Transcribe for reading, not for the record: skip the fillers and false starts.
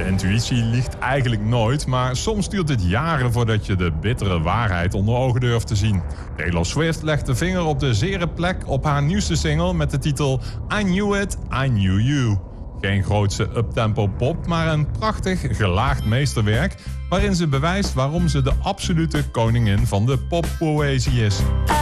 Je intuïtie liegt eigenlijk nooit, maar soms duurt het jaren voordat je de bittere waarheid onder ogen durft te zien. Taylor Swift legt de vinger op de zere plek op haar nieuwste single met de titel I Knew It, I Knew You. Geen grootse uptempo pop, maar een prachtig gelaagd meesterwerk waarin ze bewijst waarom ze de absolute koningin van de poppoëzie is.